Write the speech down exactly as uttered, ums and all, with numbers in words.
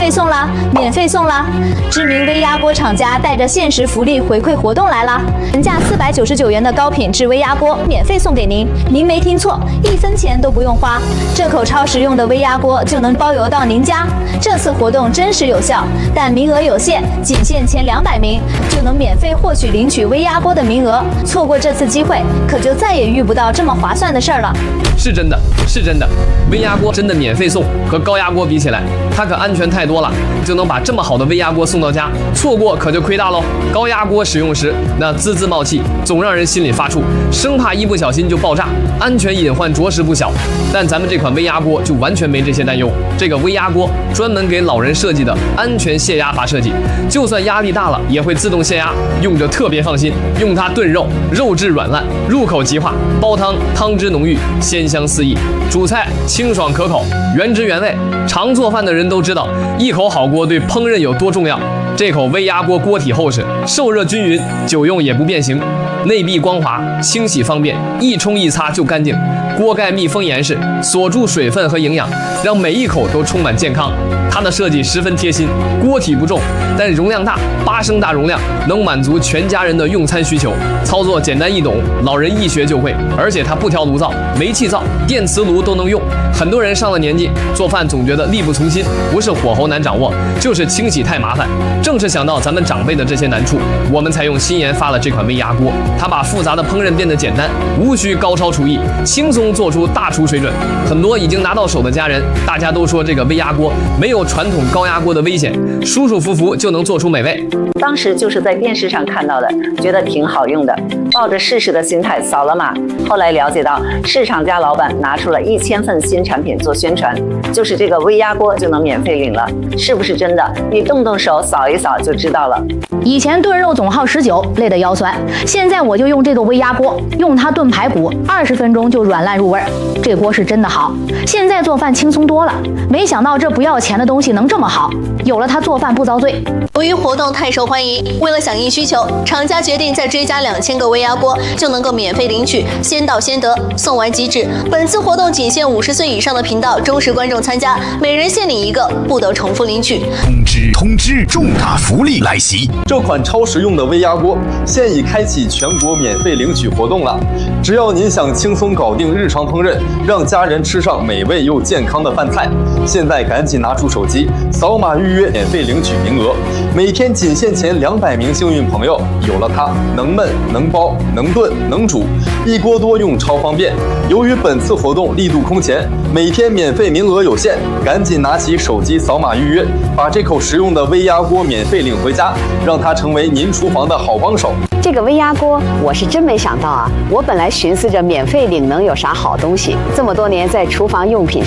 费送啦，免费送啦！知名微压锅厂家带着限时福利回馈活动来啦，原价四百九十九元的高品质微压锅免费送给您，您没听错，一分钱都不用花，这口超实用的微压锅就能包邮到您家。这次活动真实有效，但名额有限，仅限前两百名就能免费获取领取微压锅的名额，错过这次机会，可就再也遇不到这么划算的事儿了。 是真的，是真的，微压锅真的免费送，和高压锅比起来，它可安全太多了，就能把这么好的微压锅送到家，错过可就亏大喽。高压锅使用时，那滋滋冒气，总让人心里发怵，生怕一不小心就爆炸，安全隐患着实不小。但咱们这款微压锅就完全没这些担忧，这个微压锅专门给老人设计的安全泄压阀设计，就算压力大了也会自动泄压，用着特别放心。用它炖肉，肉质软烂，入口即化；煲汤，汤汁浓郁，鲜香四溢；煮菜清爽可口，原汁原味。常做饭的人都知道，一口好锅对烹饪有多重要。这口微压锅锅体厚实，受热均匀，久用也不变形，内壁光滑，清洗方便，一冲一擦就干净。锅盖密封严实，锁住水分和营养，让每一口都充满健康。它的设计十分贴心，锅体不重，但容量大，八升大容量，能满足全家人的用餐需求。操作简单易懂，老人一学就会。而且它不挑炉灶、煤气灶、电磁炉都能用。很多人上了年纪，做饭总觉得力不从心，不是火候难掌握，就是清洗太麻烦。正是想到咱们长辈的这些难处，我们才用心研发了这款微压锅。它把复杂的烹饪变得简单，无需高超厨艺，轻松做出大厨水准。很多已经拿到手的家人，大家都说这个微压锅没有传统高压锅的危险，舒舒服服就能做出美味。 当时就是在电视上看到的，觉得挺好用的，抱着试试的心态扫了码。后来了解到，市场家老板拿出了一千份新产品做宣传，就是这个微压锅就能免费领了，是不是真的？你动动手扫一扫就知道了。 以前炖肉总耗十九，累得腰酸，现在我就用这个微压锅，用它炖排骨，二十分钟就软烂入味儿。这锅是真的好，现在做饭轻松多了。没想到这不要钱的东西能这么好，有了它做饭不遭罪。 由于活动太受欢迎，为了响应需求，厂家决定再追加两千个微压锅，就能够免费领取，先到先得，送完即止。本次活动仅限五十岁以上的频道忠实观众参加，每人限领一个，不得重复领取。 通知通知，重大福利来袭！ 这款超实用的微压锅现已开启全国免费领取活动了。只要您想轻松搞定日常烹饪，让家人吃上美味又健康的饭菜，现在赶紧拿出手机，扫码预约，免费领取名额。每天仅限前两百名幸运朋友，有了它，能焖能包能炖能煮，一锅多用超方便。由于本次活动力度空前，每天免费名额有限，赶紧拿起手机扫码预约，把这口实用的微压锅免费领回家，让它成为您厨房的好帮手。 这个微压锅我是真没想到啊！我本来寻思着免费领能有啥好东西，这么多年在厨房用品